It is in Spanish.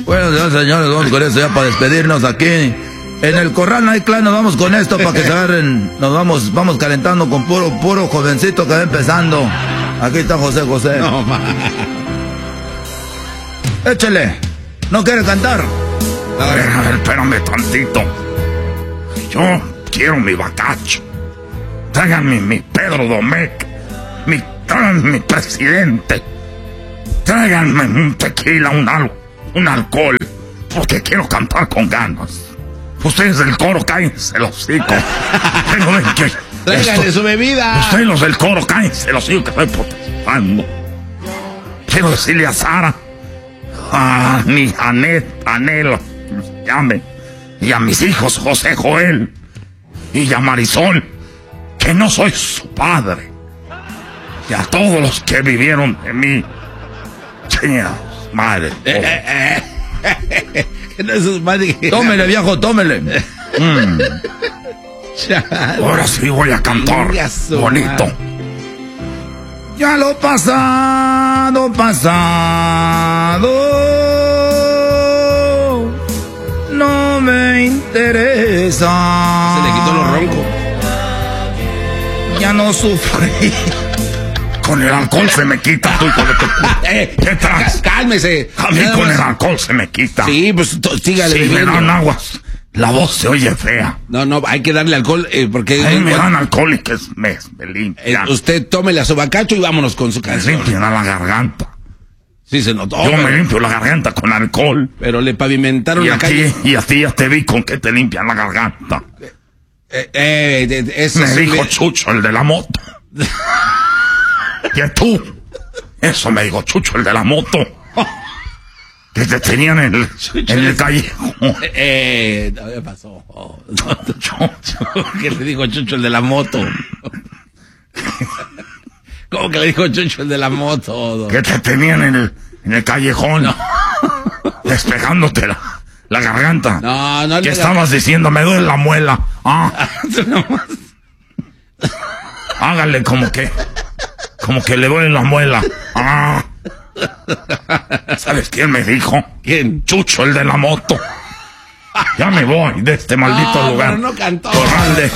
Bueno, señores, vamos con eso ya para despedirnos aquí. En el Corral Night Club nos vamos con esto para que se agarren. Nos vamos calentando con puro jovencito que va empezando. Aquí está José. No, Échale. ¿No quiere cantar? A ver, espérame tantito. Yo quiero mi bacacho. Tráiganme mi Pedro Domecq. Tráiganme mi presidente. Tráiganme un tequila, un alcohol. Porque quiero cantar con ganas. Ustedes del coro, cállense los hocico. Tráiganle su bebida. Ustedes los del coro, cállense los hocico que estoy protestando. Quiero decirle a Sara, a mi Anelo, llame, y a mis hijos José Joel y a Marisol, que no soy su padre. Y a todos los que vivieron de mí. Señor, madre. Tómele, viejo, tómele. Ahora sí voy a cantar bonito. Ya lo pasado, no me interesa. Se le quitó lo ronco. Ya no sufrí. Con el alcohol se me quita, tú, hijo de tu... ¿Qué traes? Cálmese. A mí con el alcohol se me quita. Sí, pues sígale. Si me dan aguas, la voz se oye fea. No, hay que darle alcohol porque... A mí me dan alcohol y que me limpian. Usted tómele a su bacacho y vámonos con su canción. Me limpian a la garganta. Sí, se notó. Yo me limpio la garganta con alcohol. Pero le pavimentaron la calle. Y a ti ya te vi con que te limpian la garganta. Me dijo Chucho, el de la moto. Que tú. Eso me dijo Chucho, el de la moto. Que te tenían en el callejón. No me pasó. ¿Qué le dijo Chucho, el de la moto? ¿Cómo que le dijo Chucho, el de la moto? Que te tenían en el callejón. No. Despejándote la garganta. No. Que estabas diciendo, me duele la muela. Hágale como que le duele la muela. ¿Sabes quién me dijo? ¿Quién? Chucho, el de la moto. Ya me voy de este maldito lugar. Pero no cantó. Corral de